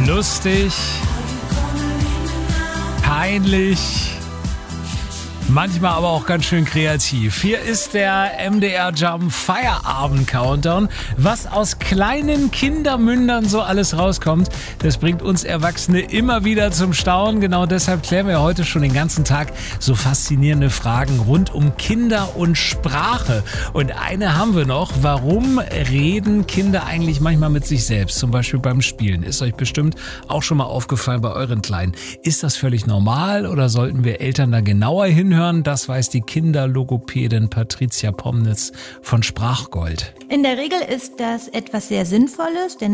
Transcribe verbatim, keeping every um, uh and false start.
lustig, peinlich, manchmal aber auch ganz schön kreativ. Hier ist der M D R Jump Feierabend Countdown. Was aus kleinen Kindermündern so alles rauskommt, das bringt uns Erwachsene immer wieder zum Staunen. Genau deshalb klären wir heute schon den ganzen Tag so faszinierende Fragen rund um Kinder und Sprache. Und eine haben wir noch. Warum reden Kinder eigentlich manchmal mit sich selbst? Zum Beispiel beim Spielen. Ist euch bestimmt auch schon mal aufgefallen bei euren Kleinen. Ist das völlig normal oder sollten wir Eltern da genauer hinhören? Das weiß die Kinderlogopädin Patricia Pomnitz von Sprachgold. In der Regel ist das etwas sehr Sinnvolles, denn